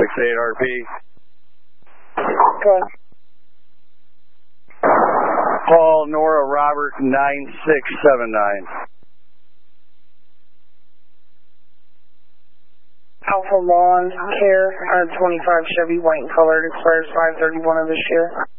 RP. Go ahead. Paul Nora Robert 9679. Alpha Lawn Care, 25 Chevy, white and colored, expires 5/31 of this year.